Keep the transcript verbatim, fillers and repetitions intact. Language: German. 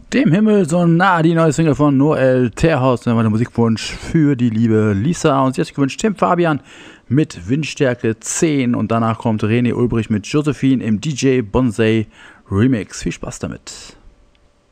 Dem Himmel so nah, die neue Single von Noel Terhaus. Dann war der Musikwunsch für die liebe Lisa. Und sie hat sich gewünscht Tim Fabian mit Windstärke zehn. Und danach kommt René Ulbrich mit Josephine im D J Bonsai Remix. Viel Spaß damit.